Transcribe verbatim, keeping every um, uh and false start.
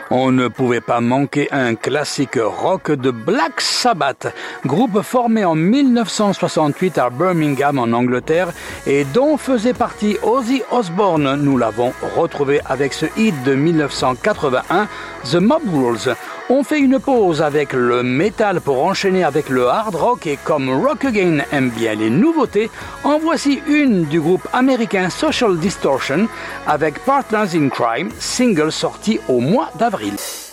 On ne pouvait pas manquer un classique rock de Black Sabbath, groupe formé en dix-neuf cent soixante-huit à Birmingham en Angleterre et dont faisait partie Ozzy Osbourne. Nous l'avons retrouvé avec ce hit de dix-neuf cent quatre-vingt-un, The Mob Rules. On fait une pause avec le métal pour enchaîner avec le hard rock et comme Rock Again aime bien les nouveautés, en voici une du groupe américain Social Distortion avec Partners in Crime, single sorti au mois d'avril.